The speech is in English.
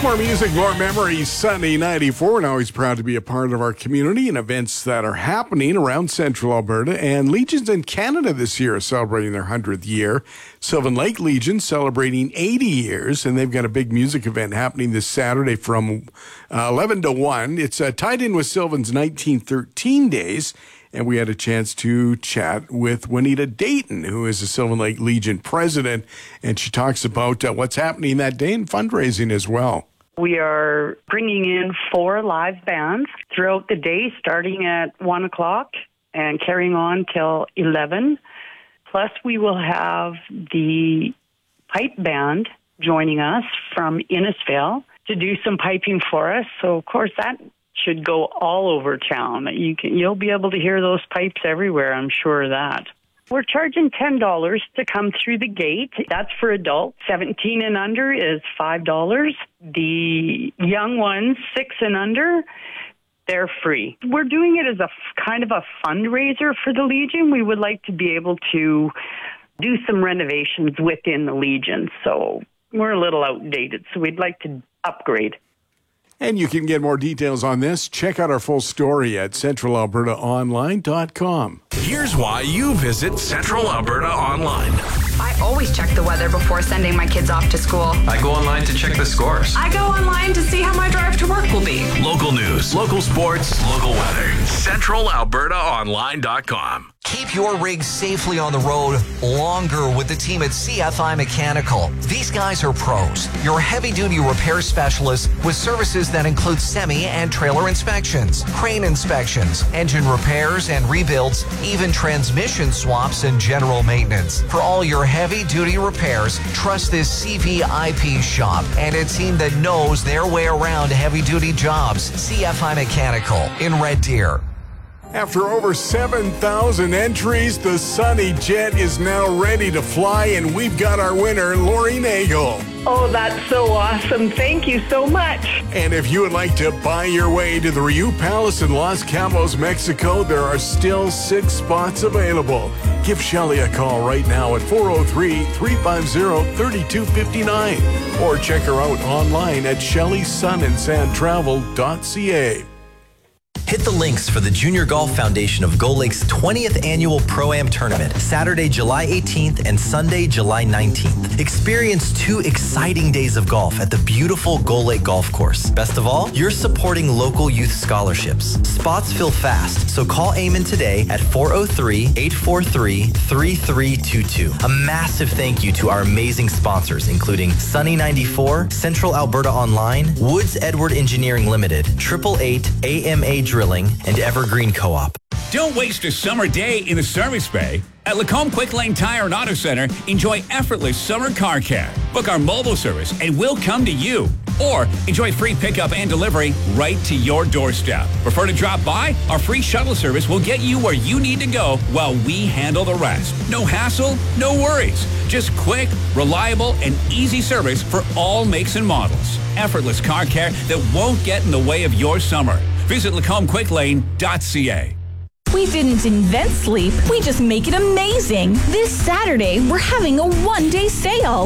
More music, more memories. Sunday 94. Now he's proud to be a part of our community and events that are happening around Central Alberta. And Legions in Canada this year are celebrating their 100th year. Sylvan Lake Legion celebrating 80 years, and they've got a big music event happening this Saturday from 11 to 1. It's tied in with Sylvan's 1913 days. And we had a chance to chat with Juanita Dayton, who is the Sylvan Lake Legion president, and she talks about what's happening that day and fundraising as well. We are bringing in 4 live bands throughout the day, starting at 1 o'clock and carrying on till 11. Plus, we will have the pipe band joining us from Innisfail to do some piping for us. So, of course, that should go all over town. You'll be able to hear those pipes everywhere, I'm sure of that. We're charging $10 to come through the gate. That's for adults. 17 and under is $5. The young ones, 6 and under, they're free. We're doing it as a kind of a fundraiser for the Legion. We would like to be able to do some renovations within the Legion. So we're a little outdated, so we'd like to upgrade. And you can get more details on this. Check out our full story at centralalbertaonline.com. Here's why you visit Central Alberta Online. I always check the weather before sending my kids off to school. I go online to check the scores. I go online to see how my drive to work will be. Local news, local sports, local weather. CentralAlbertaOnline.com. Keep your rig safely on the road longer with the team at CFI Mechanical. These guys are pros, your heavy-duty repair specialists with services that include semi and trailer inspections, crane inspections, engine repairs and rebuilds, even transmission swaps and general maintenance. For all your heavy-duty repairs, trust this CVIP shop and a team that knows their way around heavy-duty jobs. CFI Mechanical in Red Deer. After over 7,000 entries, the Sunny Jet is now ready to fly, and we've got our winner, Lori Nagel. Oh, that's so awesome. Thank you so much. And if you would like to buy your way to the Riu Palace in Los Cabos, Mexico, there are still 6 spots available. Give Shelley a call right now at 403-350-3259 or check her out online at shelleysunandsandtravel.ca. Hit the links for the Junior Golf Foundation of Gull Lake's 20th annual Pro-Am Tournament, Saturday, July 18th and Sunday, July 19th. Experience 2 exciting days of golf at the beautiful Gull Lake Golf Course. Best of all, you're supporting local youth scholarships. Spots fill fast, so call Eamon today at 403-843-3322. A massive thank you to our amazing sponsors, including Sunny 94, Central Alberta Online, Woods Edward Engineering Limited, 888 AMA Drilling, and Evergreen Co-op. Don't waste a summer day in the service bay. At Lacombe Quick Lane Tire and Auto Center, enjoy effortless summer car care. Book our mobile service and we'll come to you. Or enjoy free pickup and delivery right to your doorstep. Prefer to drop by? Our free shuttle service will get you where you need to go while we handle the rest. No hassle, no worries. Just quick, reliable, and easy service for all makes and models. Effortless car care that won't get in the way of your summer. Visit LacombQuickLane.ca. We didn't invent sleep, we just make it amazing. This Saturday, we're having a one-day sale.